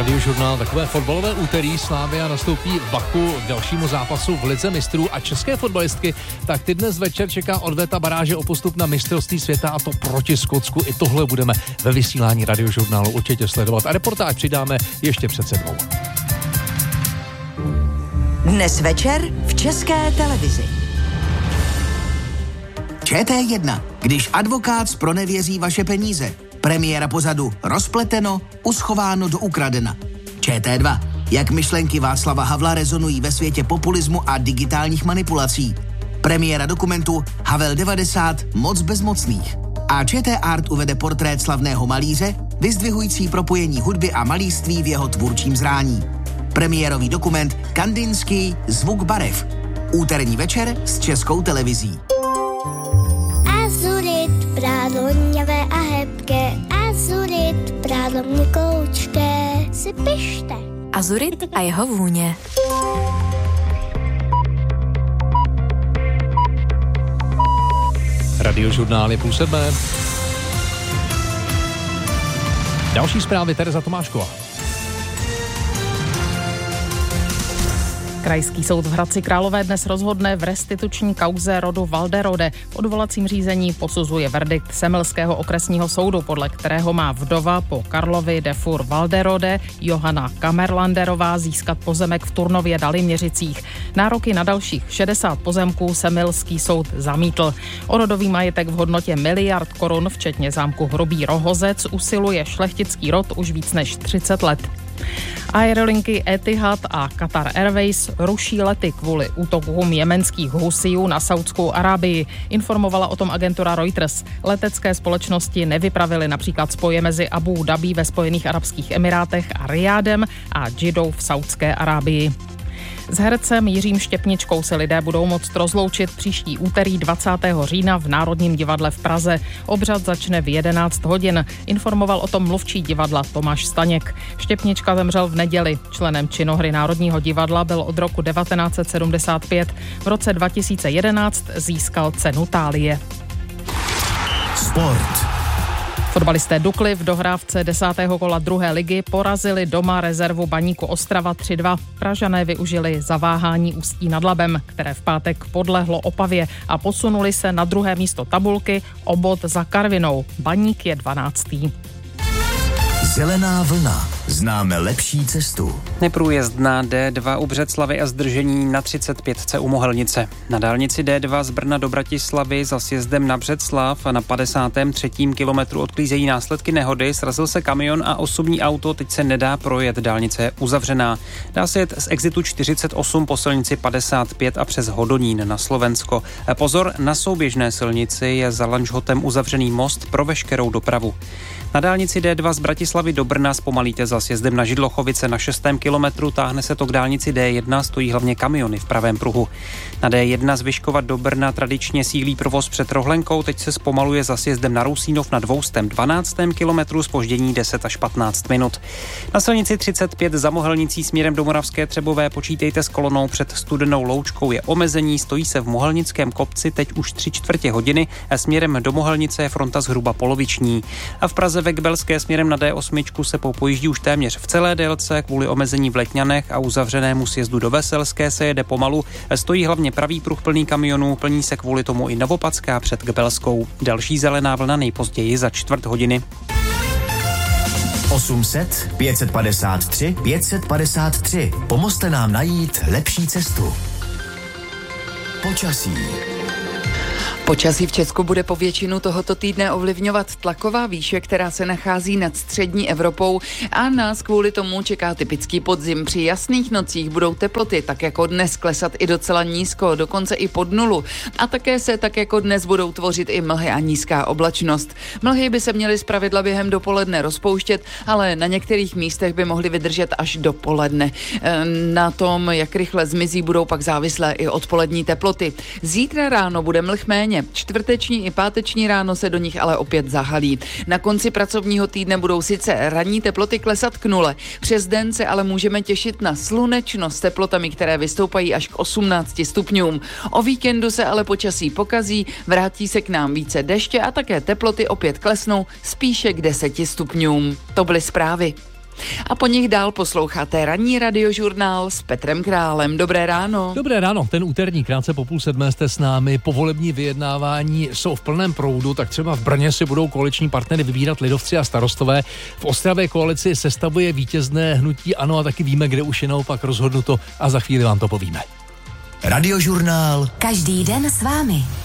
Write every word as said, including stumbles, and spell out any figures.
Radiožurnál, takové fotbalové úterý. Slavia nastoupí v Baku k dalšímu zápasu v Lize mistrů a české fotbalistky, tak ty dnes večer čeká odveta baráže o postup na mistrovství světa, a to proti Skotsku. I tohle budeme ve vysílání Radiožurnálu určitě sledovat a reportáž přidáme ještě před sedmou. Dnes večer v České televizi. Č T jedna. Když advokát zpronevěří vaše peníze. Premiéra pozadu rozpleteno, uschováno do ukradena. Č T dva. Jak myšlenky Václava Havla rezonují ve světě populismu a digitálních manipulací. Premiéra dokumentu Havel devadesát. Moc bezmocných. A Č T Art uvede portrét slavného malíře, vyzdvihující propojení hudby a malířství v jeho tvůrčím zrání. Premiérový dokument Kandinský zvuk barev. Úterní večer s Českou televizí. Azurit, prádlo hněvé a hebké, azurit, prádlo měkoučké, si pište. Azurit a jeho vůně. Radiožurnál je půl sedmé. Další zprávy Tereza Tomášková. Krajský soud v Hradci Králové dnes rozhodne v restituční kauze rodu Walderode. V odvolacím řízení posuzuje verdikt Semilského okresního soudu, podle kterého má vdova po Karlovi de Fur Walderode Johana Kamerlanderová získat pozemek v Turnově Daliměřicích. Nároky na dalších šedesát pozemků Semilský soud zamítl. O rodový majetek v hodnotě miliard korun, včetně zámku Hrubý Rohozec, usiluje šlechtický rod už víc než třicet let. Aerolinky Etihad a Qatar Airways ruší lety kvůli útokům jemenských husijů na Saudskou Arábii. Informovala o tom agentura Reuters. Letecké společnosti nevypravily například spoje mezi Abu Dhabí ve Spojených arabských emirátech a Rijádem a Džidou v Saudské Arábii. S hercem Jiřím Štěpničkou se lidé budou moct rozloučit příští úterý dvacátého října v Národním divadle v Praze. Obřad začne v jedenáct hodin. Informoval o tom mluvčí divadla Tomáš Staněk. Štěpnička zemřel v neděli. Členem činohry Národního divadla byl od roku devatenáct set sedmdesát pět. V roce dva tisíce jedenáct získal cenu Thálie. Sport. Fotbalisté Dukly v dohrávce desátého kola druhé ligy porazili doma rezervu Baníku Ostrava tři dva. Pražané využili zaváhání Ústí nad Labem, které v pátek podlehlo Opavě, a posunuli se na druhé místo tabulky o bod za Karvinou. Baník je dvanáctý. Zelená vlna. Známe lepší cestu. Neprůjezdná D dva u Břeclavi a zdržení na třicet pětce u Mohelnice. Na dálnici D dva z Brna do Bratislavy za sjezdem na Břeclav a na padesátém třetím kilometru odklízejí následky nehody. Srazil se kamion a osobní auto, teď se nedá projet, dálnice je uzavřená. Dá se jet z exitu čtyřicet osm po silnici padesát pět a přes Hodonín na Slovensko. Pozor, na souběžné silnici je za Lanžhotem uzavřený most pro veškerou dopravu. Na dálnici D dva z Bratislavy do Brna zpomalíte za sjezdem na Židlochovice na šestém kilometru, táhne se to k dálnici D jedna, stojí hlavně kamiony v pravém pruhu. Na D jedna z Vyškova do Brna tradičně sílí provoz před Rohlenkou, teď se zpomaluje za sjezdem na Rusínov na dvoustém dvanáctém kilometru, zpoždění deset až patnáct minut. Na silnici třicet pět za Mohelnicí směrem do Moravské Třebové počítejte s kolonou před Studenou Loučkou, je omezení, stojí se v Mohelnickém kopci teď už tři čtvrtě hodiny a směrem do Mohelnice je fronta zhruba poloviční. A v Praze ve Kbelské směrem na D osm se popojíždí už téměř v celé délce, kvůli omezení v Letňanech a uzavřenému sjezdu do Veselské se jede pomalu. Stojí hlavně pravý pruh plný kamionů, plní se kvůli tomu i Novopadská před Kbelskou. Další zelená vlna nejpozději za čtvrt hodiny. osm set, pět set padesát tři, pět set padesát tři. Pomozte nám najít lepší cestu. Počasí. Počasí v Česku bude po většinu tohoto týdne ovlivňovat tlaková výše, která se nachází nad střední Evropou, a nás kvůli tomu čeká typický podzim. Při jasných nocích budou teploty tak jako dnes klesat i docela nízko, dokonce i pod nulu. A také se tak jako dnes budou tvořit i mlhy a nízká oblačnost. Mlhy by se měly zpravidla během dopoledne rozpouštět, ale na některých místech by mohly vydržet až do poledne. Na tom, jak rychle zmizí, budou pak závislé i odpolední teploty. Zítra ráno bude mlh méně. Čtvrteční i páteční ráno se do nich ale opět zahalí. Na konci pracovního týdne budou sice ranní teploty klesat k nule. Přes den se ale můžeme těšit na slunečno s teplotami, které vystoupají až k osmnácti stupňům. O víkendu se ale počasí pokazí, vrátí se k nám více deště a také teploty opět klesnou spíše k deseti stupňům. To byly zprávy. A po nich dál posloucháte ranní radiožurnál s Petrem Králem. Dobré ráno. Dobré ráno, ten úterní krátce po půl sedmé jste s námi. Povolební vyjednávání jsou v plném proudu, tak třeba v Brně si budou koaliční partnery vybírat lidovci a starostové. V Ostravě koalici sestavuje vítězné hnutí ANO a taky víme, kde už je naopak rozhodnuto a za chvíli vám to povíme. Radiožurnál. Každý den s vámi.